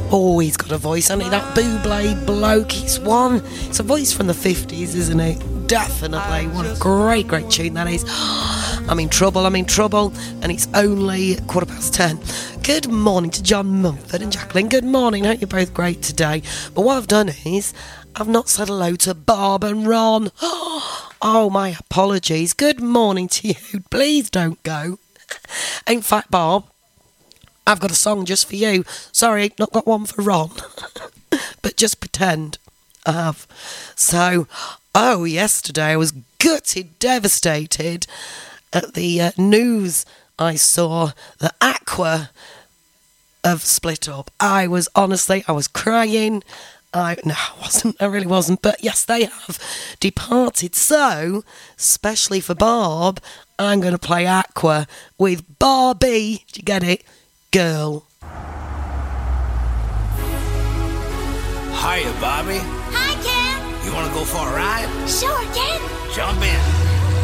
Oh, he's got a voice, hasn't he? That Bublé bloke, he's one. It's a voice from the 50s, isn't it? Definitely. What a great, great tune that is. I'm in trouble, and it's only 10:15. Good morning to John Mumford and Jacqueline. Good morning, hope you're both great today. But what I've done is, I've not said hello to Bob and Ron. Oh, my apologies. Good morning to you. Please don't go. In fact, Bob, I've got a song just for you. Sorry, not got one for Ron. But just pretend I have. So, yesterday I was gutted, devastated at the news I saw that Aqua have split up. I was crying. No, I wasn't. I really wasn't. But yes, they have departed. So, especially for Bob, I'm going to play Aqua with Barbie. Do you get it? Girl. Hiya, Bobby. Hi, Ken. You want to go for a ride? Sure, Ken. Jump in.